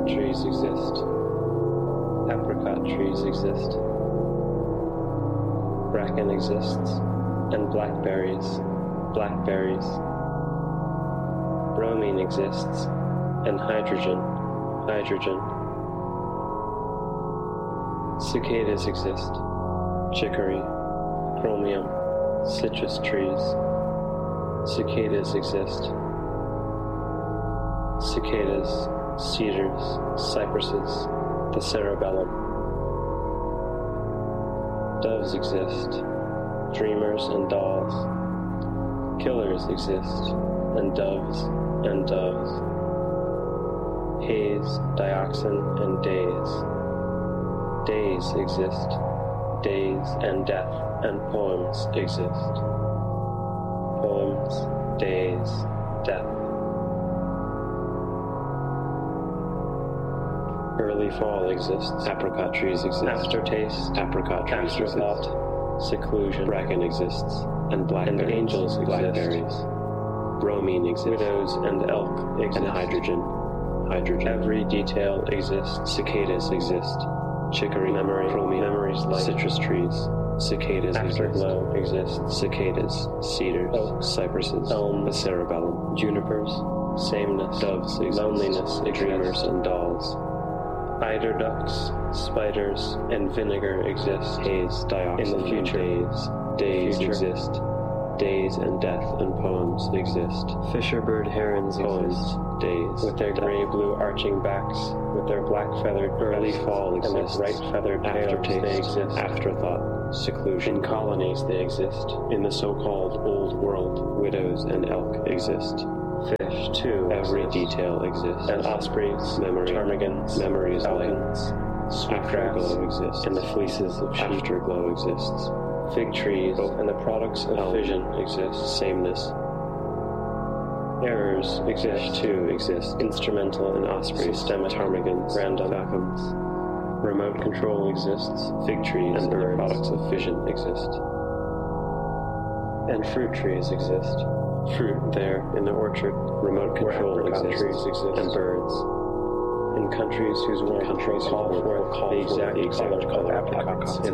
trees exist. Apricot trees exist. Bracken exists, and blackberries. Bromine exists, and hydrogen. Cicadas exist. Chicory, chromium, citrus trees. Cicadas exist. Cicadas, cedars, cypresses, the cerebellum. Doves exist. Dreamers and dolls. Killers exist, and doves. Haze, dioxin, and days. Days exist. Days and death and poems exist. Poems, days, death. Early fall exists. Apricot trees exist. Aftertaste. Apricot trees Afterthought. Exist. Seclusion. Bracken exists. And blackberries. And angels exist. Blackberries. Bromine exists. Widows and elk exist. And hydrogen. Every detail exists. Cicadas exist. Chicory, memory, chromium, memories, light, citrus trees. Cicadas Afterglow exists. Cicadas, cedars, oaks, cypresses, elm, the cerebellum, junipers, sameness, doves, loneliness, dreamers and dolls. Eider ducks, spiders, and vinegar exist. Haze, dioxin, in the future. Days exist. Days and death and poems exist. Fisher-bird herons exist. Days, with their gray-blue arching backs, with their black-feathered early fall exists. And their bright-feathered tails they exist. Afterthought, seclusion. In colonies they exist. In the so-called Old World, widows and elk exist. Fish, too, every detail exists. And ospreys, memory, ptarmigans, memories, falcons, afterglow exists. And the fleeces of sheep. Afterglow exists. Fig trees and the products of fission exist. Sameness. Errors exist too. Instrumental and osprey, stem ptarmigans, random falcons. Remote control exists. Fig trees and the products of fission exist. And fruit trees exist. Fruit there in the orchard. Remote control exists. Trees exist. And birds. In countries whose warm call forth the exact color of apricots in